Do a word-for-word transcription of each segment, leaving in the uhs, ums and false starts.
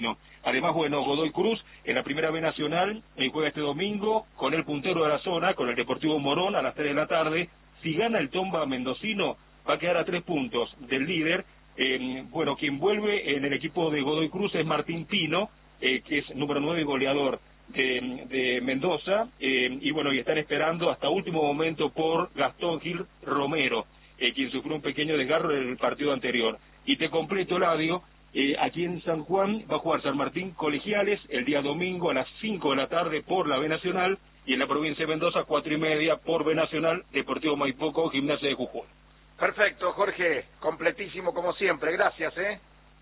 Además, bueno, Godoy Cruz en la Primera B Nacional eh, juega este domingo con el puntero de la zona, con el Deportivo Morón a las tres de la tarde. Si gana el Tomba mendocino, va a quedar a tres puntos del líder. Eh, bueno, quien vuelve en el equipo de Godoy Cruz es Martín Pino, eh, que es número nueve goleador de, de Mendoza, eh, y bueno, y están esperando hasta último momento por Gastón Gil Romero, eh, quien sufrió un pequeño desgarro en el partido anterior. Y te completo, Ladio, eh, aquí en San Juan va a jugar San Martín Colegiales el día domingo a las cinco de la tarde por la B Nacional, y en la provincia de Mendoza, cuatro y media por B Nacional, Deportivo Maipoco, Gimnasia de Jujuy. Perfecto, Jorge, completísimo como siempre, gracias, ¿eh?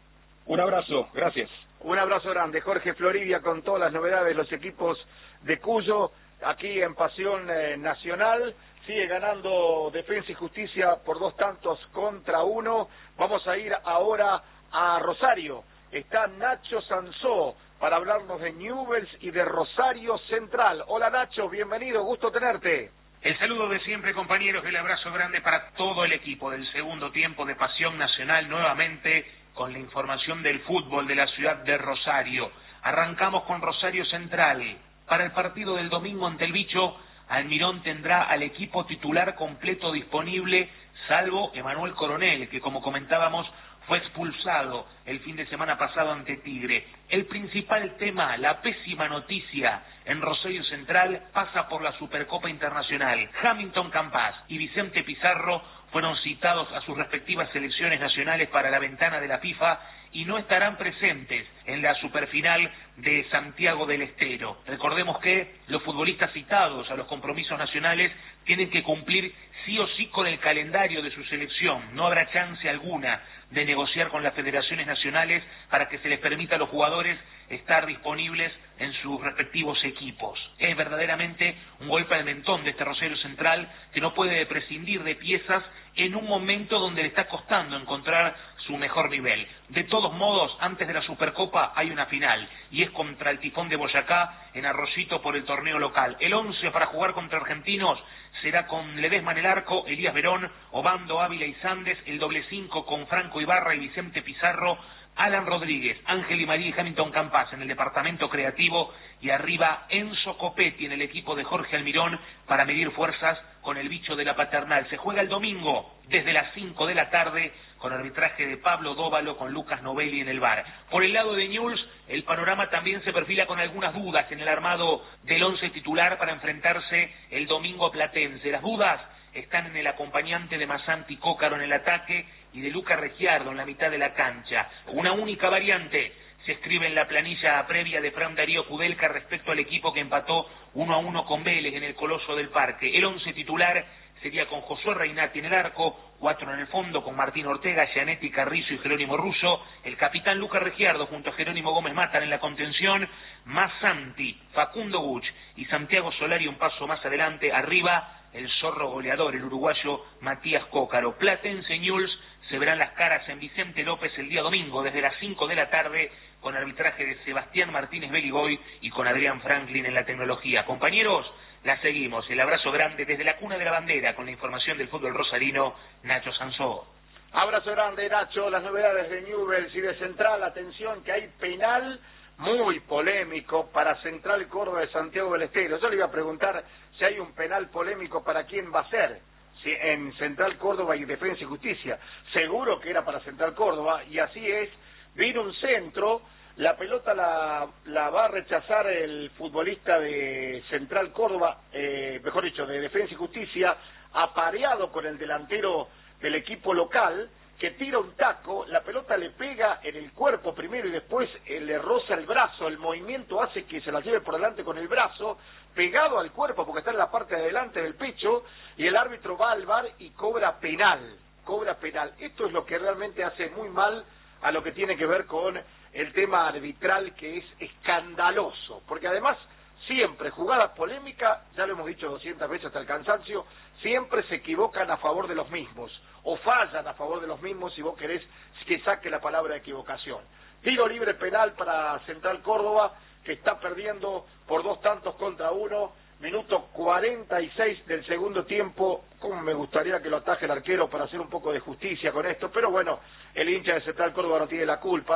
Un abrazo, gracias. Un abrazo grande, Jorge Floribia, con todas las novedades de los equipos de Cuyo, aquí en Pasión eh, Nacional. Sigue ganando Defensa y Justicia por dos tantos contra uno. Vamos a ir ahora a Rosario. Está Nacho Sansó para hablarnos de Newell's y de Rosario Central. Hola Nacho, bienvenido, gusto tenerte. El saludo de siempre, compañeros, el abrazo grande para todo el equipo del segundo tiempo de Pasión Nacional, nuevamente con la información del fútbol de la ciudad de Rosario. Arrancamos con Rosario Central. Para el partido del domingo ante el Bicho, Almirón tendrá al equipo titular completo disponible, salvo Emanuel Coronel, que como comentábamos fue expulsado el fin de semana pasado ante Tigre. El principal tema, la pésima noticia en Rosario Central, pasa por la Supercopa Internacional. Hamilton Campas y Vicente Pizarro fueron citados a sus respectivas selecciones nacionales para la ventana de la FIFA y no estarán presentes en la superfinal de Santiago del Estero. Recordemos que los futbolistas citados a los compromisos nacionales tienen que cumplir sí o sí con el calendario de su selección. No habrá chance alguna de negociar con las federaciones nacionales para que se les permita a los jugadores estar disponibles en sus respectivos equipos. Es verdaderamente un golpe al mentón de este Rosario Central, que no puede prescindir de piezas en un momento donde le está costando encontrar su mejor nivel. De todos modos, antes de la Supercopa hay una final, y es contra el Tifón de Boyacá en Arroyito por el torneo local. El once para jugar contra Argentinos será con Ledesma en el arco, Elías Verón, Obando, Ávila y Sandes, el doble cinco con Franco Ibarra y Vicente Pizarro, Alan Rodríguez, Ángel y María y Hamilton Campas en el departamento creativo, y arriba Enzo Copetti en el equipo de Jorge Almirón para medir fuerzas con el Bicho de la Paternal. Se juega el domingo desde las cinco de la tarde con arbitraje de Pablo Dóvalo, con Lucas Novelli en el V A R. Por el lado de Newell's, el panorama también se perfila con algunas dudas en el armado del once titular para enfrentarse el domingo a Platense. Las dudas están en el acompañante de Masanti Cócaro en el ataque y de Luca Regiardo en la mitad de la cancha. Una única variante se escribe en la planilla previa de Fran Darío Kudelka respecto al equipo que empató uno a uno con Vélez en el Coloso del Parque. El once titular sería con Josué Reinati en el arco, cuatro en el fondo con Martín Ortega, Gianetti, Carrizo y Jerónimo Russo, el capitán Luca Regiardo junto a Jerónimo Gómez Matan en la contención, Masanti, Facundo Buch y Santiago Solari un paso más adelante, arriba el zorro goleador, el uruguayo Matías Cócaro. Platense y Newell's se verán las caras en Vicente López el día domingo desde las cinco de la tarde con arbitraje de Sebastián Martínez Beligoy y con Adrián Franklin en la tecnología. Compañeros, la seguimos. El abrazo grande desde la cuna de la bandera con la información del fútbol rosarino, Nacho Sansó. Abrazo grande, Nacho. Las novedades de Newell's y de Central. Atención que hay penal muy polémico para Central Córdoba de Santiago del Estero. Yo le iba a preguntar si hay un penal polémico para quién va a ser. Si en Central Córdoba y Defensa y Justicia. Seguro que era para Central Córdoba, y así es. Vino un centro, la pelota la, la va a rechazar el futbolista de Central Córdoba, eh, mejor dicho, de Defensa y Justicia, apareado con el delantero del equipo local, que tira un taco, la pelota le pega en el cuerpo primero y después eh, le roza el brazo, el movimiento hace que se la lleve por delante con el brazo, pegado al cuerpo porque está en la parte de adelante del pecho, y el árbitro va al V A R y cobra penal, cobra penal. Esto es lo que realmente hace muy mal a lo que tiene que ver con el tema arbitral, que es escandaloso, porque además siempre jugadas polémicas, ya lo hemos dicho doscientas veces hasta el cansancio, siempre se equivocan a favor de los mismos, o fallan a favor de los mismos si vos querés que saque la palabra equivocación. Tiro libre penal para Central Córdoba, que está perdiendo por dos tantos contra uno, minuto cuarenta y seis del segundo tiempo. Como me gustaría que lo ataje el arquero para hacer un poco de justicia con esto, pero bueno, el hincha de Central Córdoba no tiene la culpa.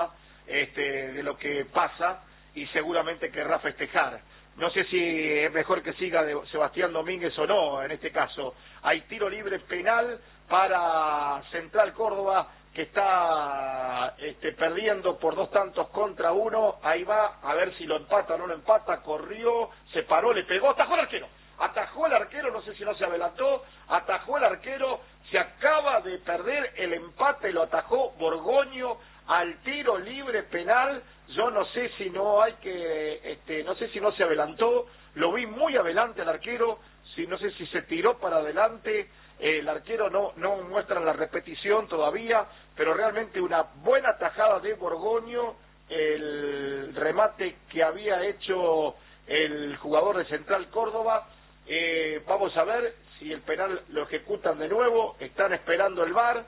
este, de lo que pasa y seguramente querrá festejar. No sé si es mejor que siga de Sebastián Domínguez o no, en este caso. Hay tiro libre penal para Central Córdoba, que está este, perdiendo por dos tantos contra uno. Ahí va, a ver si lo empata o no lo empata. Corrió, se paró, le pegó, atajó el arquero. Atajó el arquero, no sé si no se adelantó. Atajó el arquero, se acaba de perder el empate, lo atajó Borgoño al tiro libre penal. Yo no sé si no hay que, este, no sé si no se adelantó, lo vi muy adelante el arquero, si no sé si se tiró para adelante, eh, el arquero no, no muestra la repetición todavía, pero realmente una buena tajada de Borgoño, el remate que había hecho el jugador de Central Córdoba. Eh, vamos a ver si el penal lo ejecutan de nuevo, están esperando el V A R.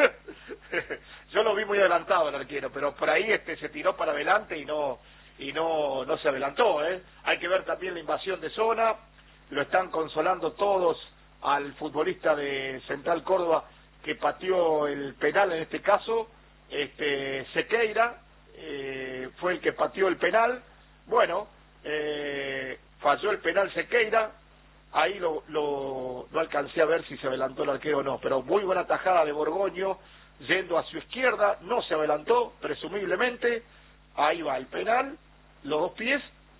Yo lo vi muy adelantado el arquero, pero por ahí este se tiró para adelante y no y no no se adelantó, ¿eh? Hay que ver también la invasión de zona, lo están consolando todos al futbolista de Central Córdoba que pateó el penal en este caso, este Sequeira eh, fue el que pateó el penal. Bueno, eh, falló el penal Sequeira. Ahí lo, lo, no alcancé a ver si se adelantó el arquero o no, pero muy buena tajada de Borgoño, yendo a su izquierda, no se adelantó, presumiblemente, ahí va el penal, los dos pies,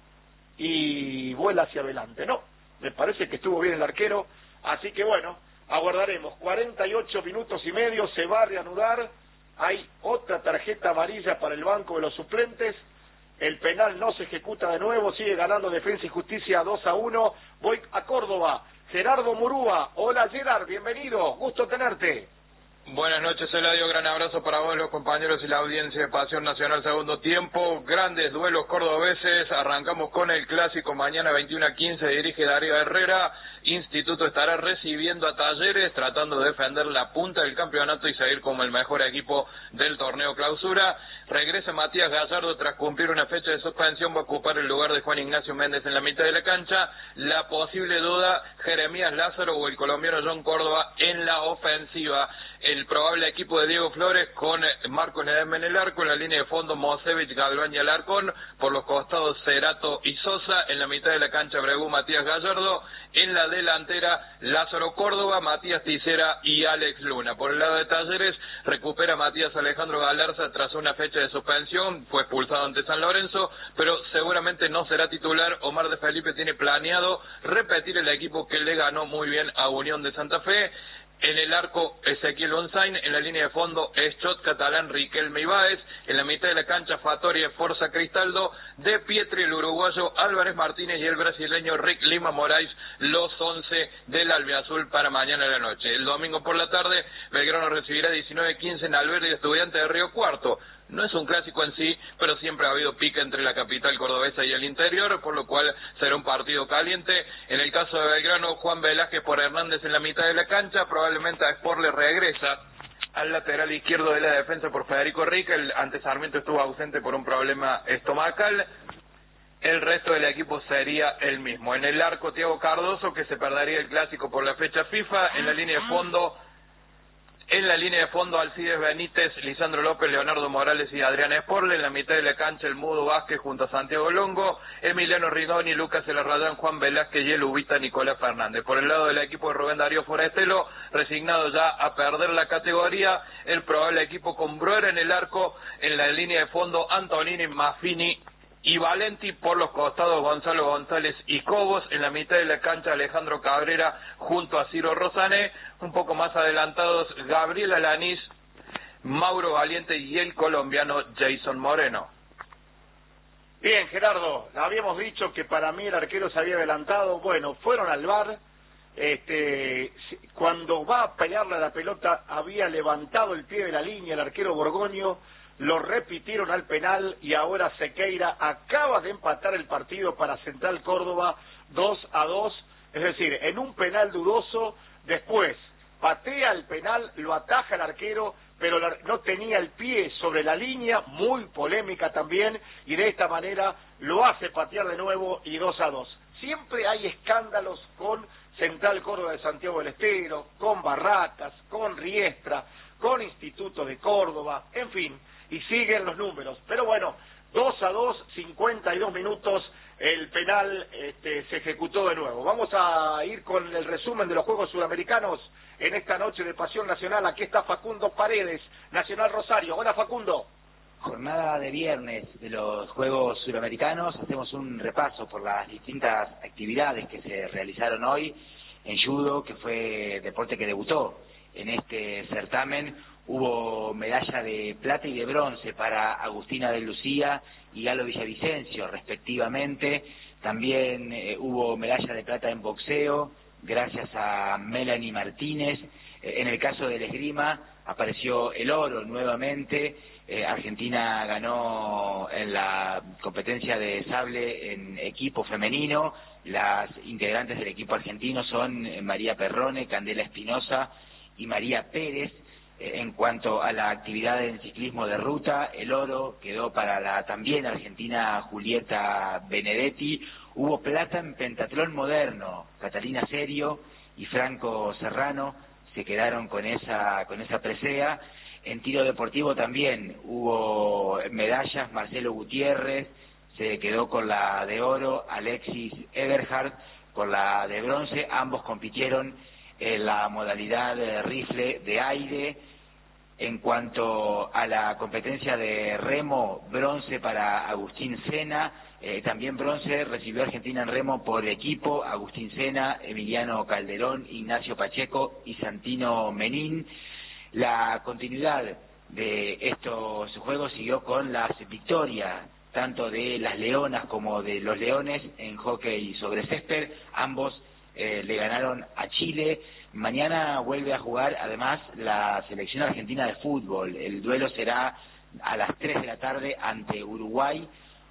y vuela hacia adelante, ¿no? Me parece que estuvo bien el arquero, así que bueno, aguardaremos, cuarenta y ocho minutos y medio, se va a reanudar, hay otra tarjeta amarilla para el banco de los suplentes. El penal no se ejecuta de nuevo, sigue ganando Defensa y Justicia dos a uno. Voy a Córdoba. Gerardo Murúa. Hola Gerard, bienvenido, gusto tenerte. Buenas noches, Eladio, gran abrazo para vos, los compañeros y la audiencia de Pasión Nacional Segundo Tiempo. Grandes duelos cordobeses, arrancamos con el clásico, mañana veintiuno a quince dirige Darío Herrera. Instituto estará recibiendo a Talleres, tratando de defender la punta del campeonato y seguir como el mejor equipo del torneo clausura. Regresa Matías Gallardo tras cumplir una fecha de suspensión, va a ocupar el lugar de Juan Ignacio Méndez en la mitad de la cancha. La posible duda, Jeremías Lázaro o el colombiano John Córdoba en la ofensiva. El probable equipo de Diego Flores con Marcos Ledesma en el arco, en la línea de fondo Mosevich, Galván y Alarcón, por los costados Cerato y Sosa, en la mitad de la cancha Bregú, Matías Gallardo, en la delantera Lázaro Córdoba, Matías Ticera y Alex Luna. Por el lado de Talleres recupera Matías Alejandro Galarza tras una fecha de suspensión, fue expulsado ante San Lorenzo, pero seguramente no será titular. Omar de Felipe tiene planeado repetir el equipo que le ganó muy bien a Unión de Santa Fe. En el arco, Ezequiel Onzain, en la línea de fondo, Eschot, Catalán, Riquelme y Báez, en la mitad de la cancha, Fattori, Forza Cristaldo, De Pietri, el uruguayo, Álvarez Martínez y el brasileño Rick Lima Moraes, los once del albiazul para mañana en la noche. El domingo por la tarde, Belgrano recibirá diecinueve quince en Alberdi, Estudiante de Río Cuarto. No es un clásico en sí, pero siempre ha habido pique entre la capital cordobesa y el interior, por lo cual será un partido caliente. En el caso de Belgrano, Juan Velázquez por Hernández en la mitad de la cancha, probablemente a Sport le regresa al lateral izquierdo de la defensa por Federico Rica. El ante Sarmiento estuvo ausente por un problema estomacal. El resto del equipo sería el mismo. En el arco, Thiago Cardoso, que se perdería el clásico por la fecha FIFA. En la línea de fondo... En la línea de fondo, Alcides Benítez, Lisandro López, Leonardo Morales y Adrián Esporle. En la mitad de la cancha, el Mudo Vázquez junto a Santiago Longo, Emiliano Ridoni, Lucas Elarrayán, Juan Velázquez y el Ubita Nicolás Fernández. Por el lado del equipo de Rubén Darío Forestelo, resignado ya a perder la categoría, el probable equipo con Bruera en el arco. En la línea de fondo, Antonini, Maffini y Valenti, por los costados Gonzalo González y Cobos. En la mitad de la cancha, Alejandro Cabrera junto a Ciro Rosané. Un poco más adelantados, Gabriel Alanís, Mauro Valiente y el colombiano Jason Moreno. Bien, Gerardo, habíamos dicho que para mí el arquero se había adelantado. Bueno, fueron al V A R. Este, cuando va a pegarle a la pelota, había levantado el pie de la línea el arquero Borgoño. Lo repitieron al penal y ahora Sequeira acaba de empatar el partido para Central Córdoba dos a dos, es decir, en un penal dudoso. Después patea el penal, lo ataja el arquero, pero no tenía el pie sobre la línea, muy polémica también, y de esta manera lo hace patear de nuevo y dos a dos. Siempre hay escándalos con Central Córdoba de Santiago del Estero, con Barracas, con Riestra, con Instituto de Córdoba, en fin. y siguen los números. Pero bueno, dos a dos, cincuenta y dos minutos, el penal este, se ejecutó de nuevo. Vamos a ir con el resumen de los Juegos Sudamericanos en esta noche de Pasión Nacional. Aquí está Facundo Paredes, Nacional Rosario. Hola, Facundo. Jornada de viernes de los Juegos Suramericanos. Hacemos un repaso por las distintas actividades que se realizaron hoy en judo, que fue deporte que debutó en este certamen. Hubo medalla de plata y de bronce para Agustina de Lucía y Galo Villavicencio, respectivamente. También eh, hubo medalla de plata en boxeo, gracias a Melanie Martínez. Eh, en el caso del esgrima, apareció el oro nuevamente. Eh, Argentina ganó en la competencia de sable en equipo femenino. Las integrantes del equipo argentino son eh, María Perrone, Candela Espinosa y María Pérez. Eh, en cuanto a la actividad en ciclismo de ruta, el oro quedó para la también argentina Julieta Benedetti. Hubo plata en pentatlón moderno. Catalina Serio y Franco Serrano se quedaron con esa, con esa presea. En tiro deportivo también hubo medallas. Marcelo Gutiérrez se quedó con la de oro, Alexis Eberhard con la de bronce. Ambos compitieron en la modalidad de rifle de aire. En cuanto a la competencia de remo, bronce para Agustín Sena. Eh, también bronce recibió Argentina en remo por equipo, Agustín Sena, Emiliano Calderón, Ignacio Pacheco y Santino Menín. La continuidad de estos juegos siguió con las victorias, tanto de las leonas como de los leones en hockey sobre césped. Ambos eh, le ganaron a Chile. Mañana vuelve a jugar además la selección argentina de fútbol. El duelo será a las tres de la tarde ante Uruguay.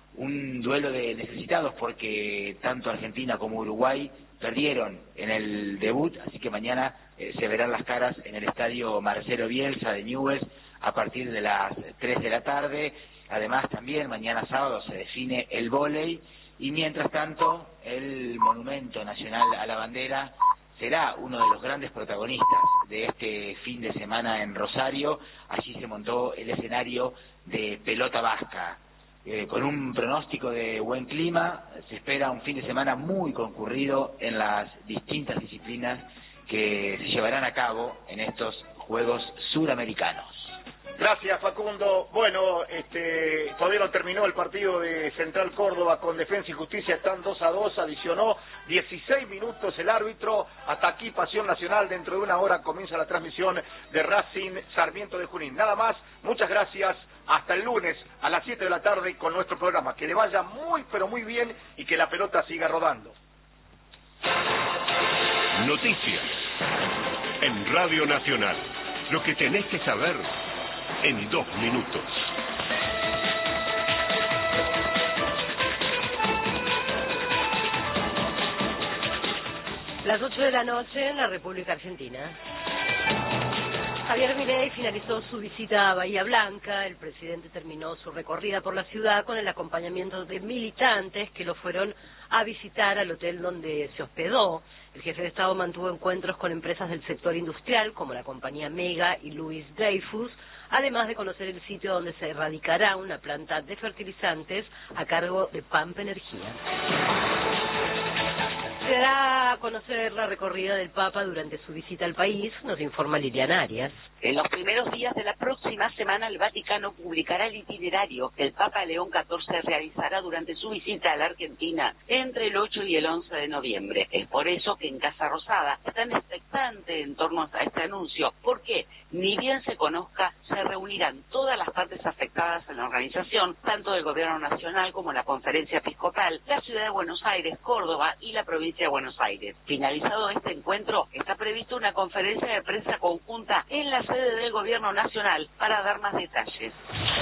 Un duelo de necesitados porque tanto Argentina como Uruguay perdieron en el debut, así que mañana eh, se verán las caras en el estadio Marcelo Bielsa de Newell's a partir de las tres de la tarde. Además también mañana sábado se define el vóley y mientras tanto el Monumento Nacional a la Bandera será uno de los grandes protagonistas de este fin de semana en Rosario. Allí se montó el escenario de pelota vasca. Eh, con un pronóstico de buen clima, se espera un fin de semana muy concurrido en las distintas disciplinas que se llevarán a cabo en estos Juegos Suramericanos. Gracias, Facundo. Bueno, este, todavía no terminó el partido de Central Córdoba con Defensa y Justicia, están dos a dos, adicionó dieciséis minutos el árbitro. Hasta aquí Pasión Nacional, dentro de una hora comienza la transmisión de Racing Sarmiento de Junín. Nada más, muchas gracias, hasta el lunes a las siete de la tarde con nuestro programa. Que le vaya muy pero muy bien y que la pelota siga rodando. Noticias en Radio Nacional, lo que tenés que saber en dos minutos. Las ocho de la noche en la República Argentina. Javier Milei finalizó su visita a Bahía Blanca. El presidente terminó su recorrida por la ciudad con el acompañamiento de militantes que lo fueron a visitar al hotel donde se hospedó. El jefe de Estado mantuvo encuentros con empresas del sector industrial como la compañía Mega y Louis Dreyfus, además de conocer el sitio donde se erradicará una planta de fertilizantes a cargo de Pampa Energía. Se dará a conocer la recorrida del Papa durante su visita al país, nos informa Liliana Arias. En los primeros días de la próxima semana el Vaticano publicará el itinerario que el Papa León catorce realizará durante su visita a la Argentina entre el ocho y el once de noviembre. Es por eso que en Casa Rosada están expectantes en torno a este anuncio, porque ni bien se conozca, se reunirán todas las partes afectadas en la organización, tanto del Gobierno Nacional como la Conferencia Episcopal, la Ciudad de Buenos Aires, Córdoba y la provincia de Buenos Aires. Finalizado este encuentro, está prevista una conferencia de prensa conjunta en la sede del Gobierno Nacional para dar más detalles.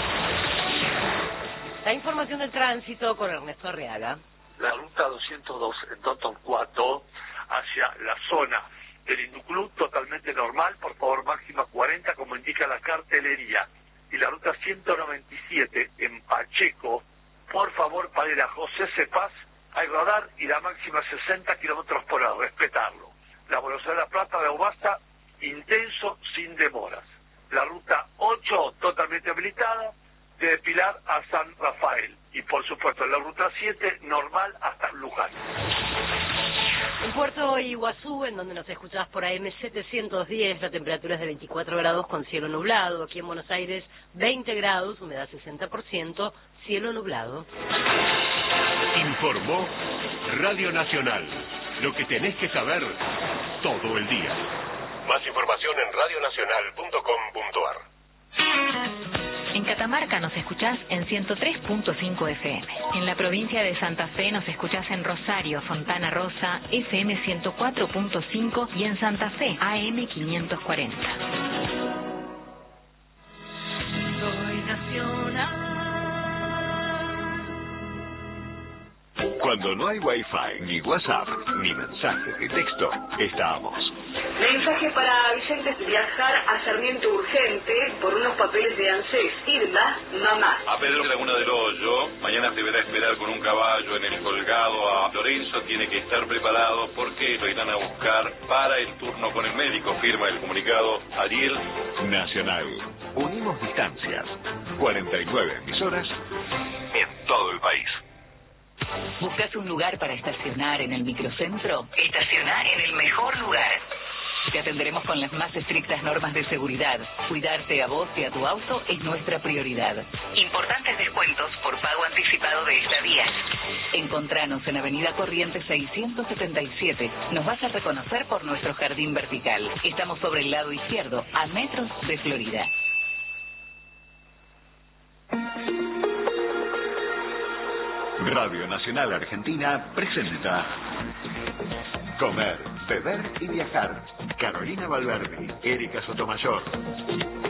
La información del tránsito con Ernesto Arriaga. La ruta doscientos dos en Torcuato hacia la zona del Induclub totalmente normal, por favor máxima cuarenta como indica la cartelería. Y la ruta ciento noventa y siete en Pacheco, por favor para ir a José Cepaz, hay radar y la máxima sesenta kilómetros por hora, respetarlo. La velocidad de la Plata de Aubasta, intenso, sin demoras. La ruta ocho, totalmente habilitada, de Pilar a San Rafael. Y por supuesto, la ruta siete normal hasta Luján. En Puerto Iguazú, en donde nos escuchás por A M setecientos diez, la temperatura es de veinticuatro grados con cielo nublado. Aquí en Buenos Aires, veinte grados, humedad sesenta por ciento, cielo nublado. Informó Radio Nacional. Lo que tenés que saber todo el día. Más información en radio nacional punto com punto a r. En Catamarca nos escuchás en ciento tres punto cinco F M. En la provincia de Santa Fe nos escuchás en Rosario, Fontana Rosa, F M ciento cuatro punto cinco y en Santa Fe, A M quinientos cuarenta. Soy nacional. Cuando no hay Wi-Fi, ni WhatsApp, ni mensajes de texto, estamos. Mensaje para Vicente: viajar a Sarmiento urgente por unos papeles de ANSES. Irma, mamá. A Pedro Laguna del Hoyo, mañana deberá esperar con un caballo en el colgado a Lorenzo, tiene que estar preparado porque lo irán a buscar para el turno con el médico, firma el comunicado Ariel. Nacional. Unimos distancias. cuarenta y nueve emisoras en todo el país. ¿Buscas un lugar para estacionar en el microcentro? Estacionar en el mejor lugar. Te atenderemos con las más estrictas normas de seguridad. Cuidarte a vos y a tu auto es nuestra prioridad. Importantes descuentos por pago anticipado de estadías. Encontranos en Avenida Corrientes seiscientos setenta y siete. Nos vas a reconocer por nuestro jardín vertical. Estamos sobre el lado izquierdo, a metros de Florida. Radio Nacional Argentina presenta Comer, Beber y Viajar. Carolina Valverde, Erika Sotomayor.